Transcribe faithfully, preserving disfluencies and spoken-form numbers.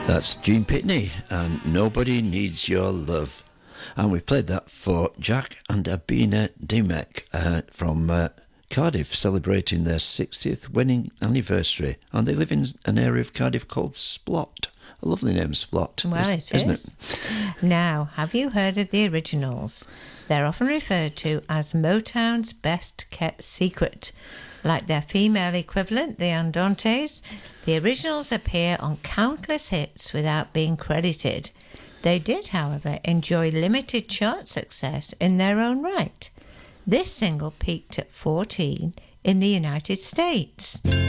That's Gene Pitney and Nobody Needs Your Love. And we played that for Jack and Abina Dimek uh, from uh, Cardiff, celebrating their sixtieth wedding anniversary. And they live in an area of Cardiff called Splot. A lovely name, Splot. Well, it isn't is. it? Now, have you heard of the Originals? They're often referred to as Motown's best kept secret. Like their female equivalent, the Andantes, the Originals appear on countless hits without being credited. They did, however, enjoy limited chart success in their own right. This single peaked at fourteen in the United States.